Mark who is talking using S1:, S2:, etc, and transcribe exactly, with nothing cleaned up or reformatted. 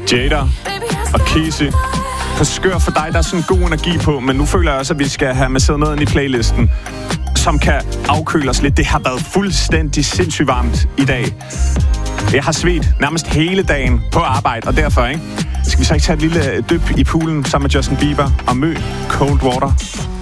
S1: Jada og Casey. For skør for dig, der er sådan god energi på, men nu føler jeg også, at vi skal have masseret noget ind i playlisten, som kan afkøle os lidt. Det har været fuldstændig sindssygt varmt i dag. Jeg har svedt nærmest hele dagen på arbejde, og derfor, ikke? Skal vi så ikke tage et lille dyb i poolen sammen med Justin Bieber og Mø Cold Water?